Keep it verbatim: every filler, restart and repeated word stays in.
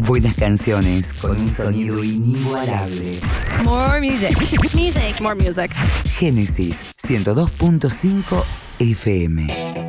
Buenas canciones con un sonido inigualable. More music. Music. More music. Génesis ciento dos punto cinco F M.